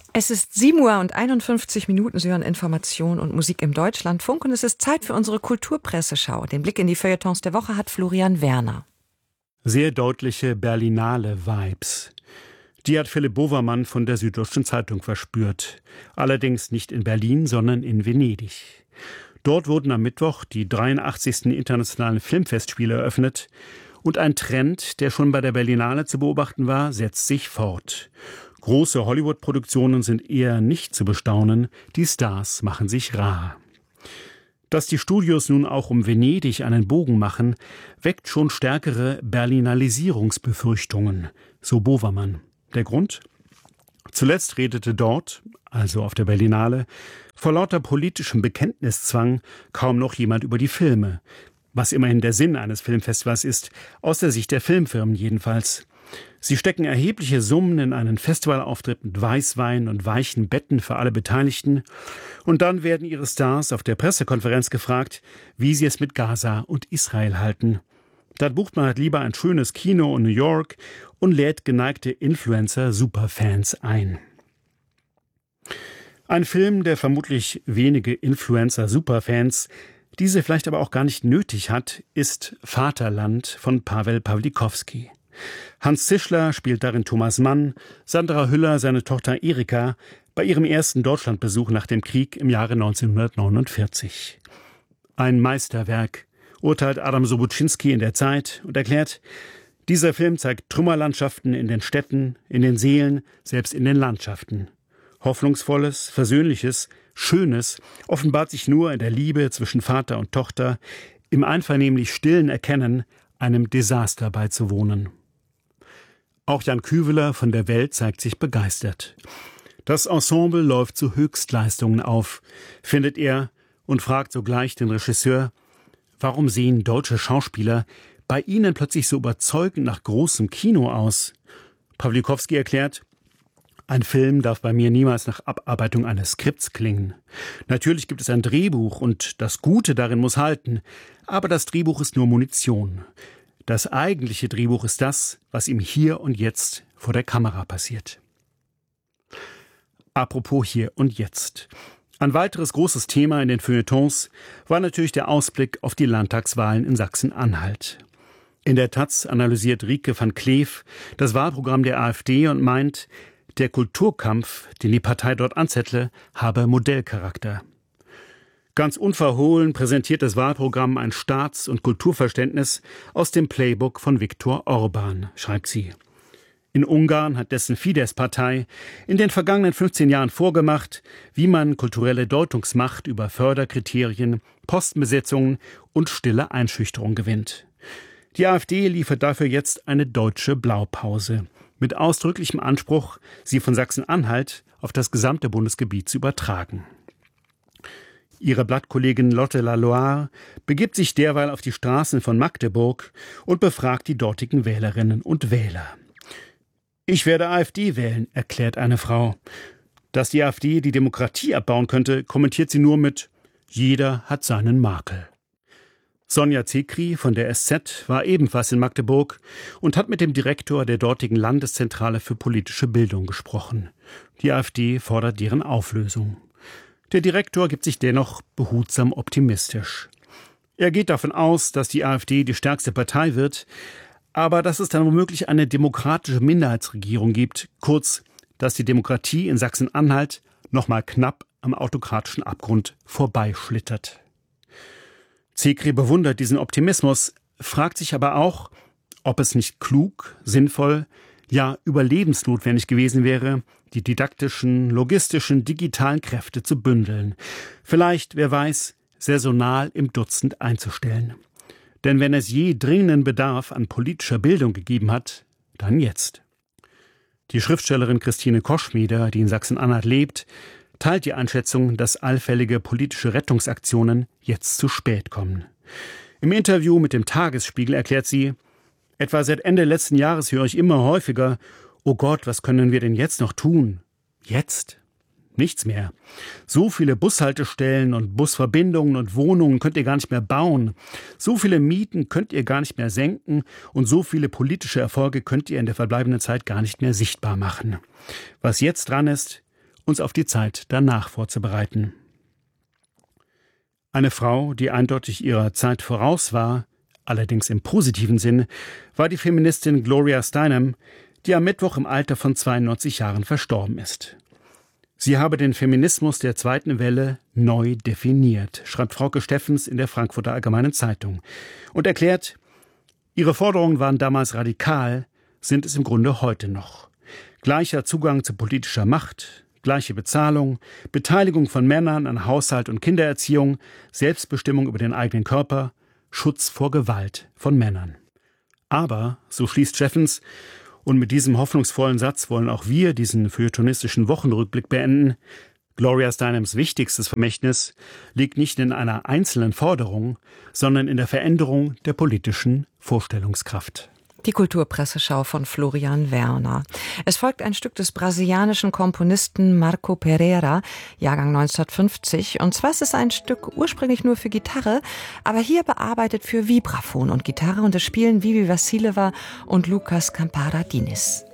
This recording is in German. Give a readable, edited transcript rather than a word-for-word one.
Es ist 7:51 Uhr. Sie hören Information und Musik im Deutschlandfunk und es ist Zeit für unsere Kulturpresseschau. Den Blick in die Feuilletons der Woche hat Florian Werner. Sehr deutliche Berlinale-Vibes. Die hat Philipp Bovermann von der Süddeutschen Zeitung verspürt. Allerdings nicht in Berlin, sondern in Venedig. Dort wurden am Mittwoch die 83. Internationalen Filmfestspiele eröffnet. Und ein Trend, der schon bei der Berlinale zu beobachten war, setzt sich fort. Große Hollywood-Produktionen sind eher nicht zu bestaunen, die Stars machen sich rar. Dass die Studios nun auch um Venedig einen Bogen machen, weckt schon stärkere Berlinalisierungsbefürchtungen, so Bovermann. Der Grund? Zuletzt redete dort, also auf der Berlinale, vor lauter politischem Bekenntniszwang kaum noch jemand über die Filme, was immerhin der Sinn eines Filmfestivals ist, aus der Sicht der Filmfirmen jedenfalls. Sie stecken erhebliche Summen in einen Festivalauftritt mit Weißwein und weichen Betten für alle Beteiligten. Und dann werden ihre Stars auf der Pressekonferenz gefragt, wie sie es mit Gaza und Israel halten. Dann bucht man halt lieber ein schönes Kino in New York und lädt geneigte Influencer-Superfans ein. Ein Film, der vermutlich wenige Influencer-Superfans, diese vielleicht aber auch gar nicht nötig hat, ist Vaterland von Pawel Pawlikowski. Hans Zischler spielt darin Thomas Mann, Sandra Hüller seine Tochter Erika bei ihrem ersten Deutschlandbesuch nach dem Krieg im Jahre 1949. Ein Meisterwerk, urteilt Adam Sobuczynski in der Zeit und erklärt, dieser Film zeigt Trümmerlandschaften in den Städten, in den Seelen, selbst in den Landschaften. Hoffnungsvolles, Versöhnliches, Schönes offenbart sich nur in der Liebe zwischen Vater und Tochter, im einvernehmlich stillen Erkennen, einem Desaster beizuwohnen. Auch Jan Küveler von der Welt zeigt sich begeistert. Das Ensemble läuft zu Höchstleistungen auf, findet er, und fragt sogleich den Regisseur, warum sehen deutsche Schauspieler bei ihnen plötzlich so überzeugend nach großem Kino aus? Pawlikowski erklärt, ein Film darf bei mir niemals nach Abarbeitung eines Skripts klingen. Natürlich gibt es ein Drehbuch und das Gute darin muss halten, aber das Drehbuch ist nur Munition. Das eigentliche Drehbuch ist das, was ihm hier und jetzt vor der Kamera passiert. Apropos hier und jetzt. Ein weiteres großes Thema in den Feuilletons war natürlich der Ausblick auf die Landtagswahlen in Sachsen-Anhalt. In der Taz analysiert Rieke van Kleef das Wahlprogramm der AfD und meint, der Kulturkampf, den die Partei dort anzettle, habe Modellcharakter. Ganz unverhohlen präsentiert das Wahlprogramm ein Staats- und Kulturverständnis aus dem Playbook von Viktor Orban, schreibt sie. In Ungarn hat dessen Fidesz-Partei in den vergangenen 15 Jahren vorgemacht, wie man kulturelle Deutungsmacht über Förderkriterien, Postenbesetzungen und stille Einschüchterung gewinnt. Die AfD liefert dafür jetzt eine deutsche Blaupause, mit ausdrücklichem Anspruch, sie von Sachsen-Anhalt auf das gesamte Bundesgebiet zu übertragen. Ihre Blattkollegin Lotte Laloire begibt sich derweil auf die Straßen von Magdeburg und befragt die dortigen Wählerinnen und Wähler. Ich werde AfD wählen, erklärt eine Frau. Dass die AfD die Demokratie abbauen könnte, kommentiert sie nur mit jeder hat seinen Makel. Sonja Zekri von der SZ war ebenfalls in Magdeburg und hat mit dem Direktor der dortigen Landeszentrale für politische Bildung gesprochen. Die AfD fordert deren Auflösung. Der Direktor gibt sich dennoch behutsam optimistisch. Er geht davon aus, dass die AfD die stärkste Partei wird, aber dass es dann womöglich eine demokratische Minderheitsregierung gibt, kurz, dass die Demokratie in Sachsen-Anhalt noch mal knapp am autokratischen Abgrund vorbeischlittert. Zekri bewundert diesen Optimismus, fragt sich aber auch, ob es nicht klug, sinnvoll, ja überlebensnotwendig gewesen wäre, die didaktischen, logistischen, digitalen Kräfte zu bündeln. Vielleicht, wer weiß, saisonal im Dutzend einzustellen. Denn wenn es je dringenden Bedarf an politischer Bildung gegeben hat, dann jetzt. Die Schriftstellerin Christine Koschmieder, die in Sachsen-Anhalt lebt, teilt die Einschätzung, dass allfällige politische Rettungsaktionen jetzt zu spät kommen. Im Interview mit dem Tagesspiegel erklärt sie, etwa seit Ende letzten Jahres höre ich immer häufiger, oh Gott, was können wir denn jetzt noch tun? Jetzt? Nichts mehr. So viele Bushaltestellen und Busverbindungen und Wohnungen könnt ihr gar nicht mehr bauen. So viele Mieten könnt ihr gar nicht mehr senken und so viele politische Erfolge könnt ihr in der verbleibenden Zeit gar nicht mehr sichtbar machen. Was jetzt dran ist, uns auf die Zeit danach vorzubereiten. Eine Frau, die eindeutig ihrer Zeit voraus war, allerdings im positiven Sinn, war die Feministin Gloria Steinem, die am Mittwoch im Alter von 92 Jahren verstorben ist. Sie habe den Feminismus der zweiten Welle neu definiert, schreibt Frauke Steffens in der Frankfurter Allgemeinen Zeitung und erklärt, ihre Forderungen waren damals radikal, sind es im Grunde heute noch. Gleicher Zugang zu politischer Macht, gleiche Bezahlung, Beteiligung von Männern an Haushalt und Kindererziehung, Selbstbestimmung über den eigenen Körper, Schutz vor Gewalt von Männern. Aber, so schließt Steffens, und mit diesem hoffnungsvollen Satz wollen auch wir diesen feuilletonistischen Wochenrückblick beenden, Gloria Steinems wichtigstes Vermächtnis liegt nicht in einer einzelnen Forderung, sondern in der Veränderung der politischen Vorstellungskraft. Die Kulturpresseschau von Florian Werner. Es folgt ein Stück des brasilianischen Komponisten Marco Pereira, Jahrgang 1950. Und zwar ist es ein Stück ursprünglich nur für Gitarre, aber hier bearbeitet für Vibraphon und Gitarre. Und es spielen Vivi Vassileva und Lucas Campara-Diniz.